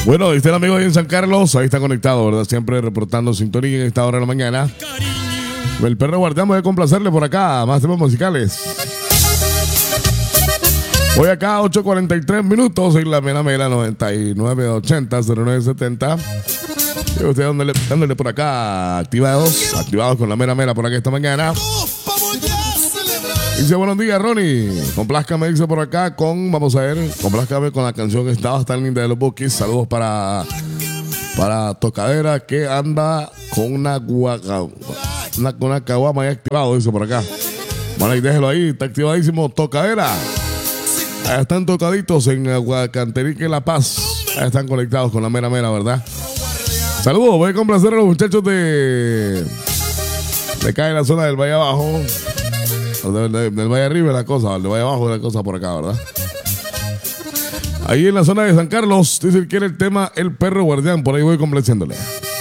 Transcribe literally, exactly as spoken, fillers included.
Bueno, ahí está el amigo ahí en San Carlos, ahí está conectado, ¿verdad? Siempre reportando sintonía en esta hora de la mañana. El perro guardián, voy a complacerle por acá, más temas musicales. Voy acá a ocho cuarenta y tres minutos en la Mera Mera noventa y nueve ochenta cero nueve setenta. Y usted dándole, dándole por acá, activados, activados con la Mera Mera por acá esta mañana. Dice, buenos días, Ronnie. Complázcame, dice por acá con, vamos a ver, complázcame con la canción que estaba tan linda de los Bookies. Saludos para, para Tocadera que anda con una guaca, una, con una caguama ahí activado, dice por acá. Bueno, y déjelo ahí, está activadísimo, Tocadera. Ahí están tocaditos en Aguacanterique, La Paz. Ahí están conectados con la Mera Mera, ¿verdad? Saludos, voy a complacer a los muchachos de, de acá en la zona del Valle Abajo. Del, del, del Valle Arriba la cosa, del Valle Abajo la cosa por acá, ¿verdad? Ahí en la zona de San Carlos, dice que quiere el tema El Perro Guardián, por ahí voy complaciéndole.